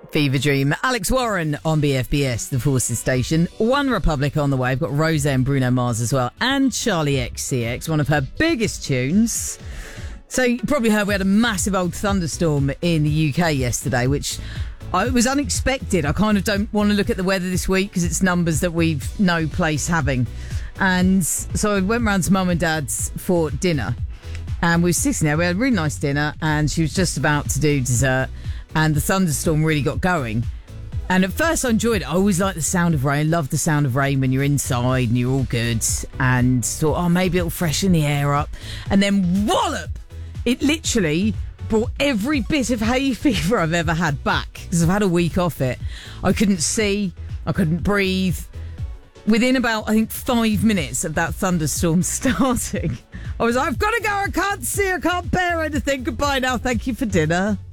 Fever Dream. Alex Warren on BFBS, the Forces station. One Republic on the way. I've got Roseanne and Bruno Mars as well. And Charlie XCX, one of her biggest tunes. So you probably heard we had a massive old thunderstorm in the UK yesterday, which it was unexpected. I kind of don't want to look at the weather this week because it's numbers that we've no place having. And so I went round to Mum and Dad's for dinner. And we were sitting there. We had a really nice dinner and she was just about to do dessert. And the thunderstorm really got going. And at first I enjoyed it. I always like the sound of rain. Love the sound of rain when you're inside and you're all good. And thought, maybe it'll freshen the air up. And then wallop! It literally brought every bit of hay fever I've ever had back. Because I've had a week off it. I couldn't see. I couldn't breathe. Within about, 5 minutes of that thunderstorm starting, I was like, I've got to go. I can't see. I can't bear anything. Goodbye now. Thank you for dinner.